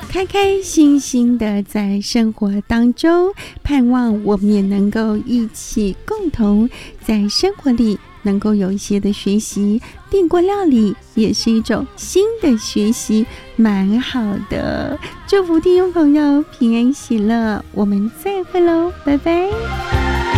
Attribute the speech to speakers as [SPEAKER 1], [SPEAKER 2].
[SPEAKER 1] 开开心心的在生活当中，盼望我们也能够一起共同在生活里能够有一些的学习，订锅料理也是一种新的学习，蛮好的。祝福听众朋友平安喜乐，我们再会喽，拜拜。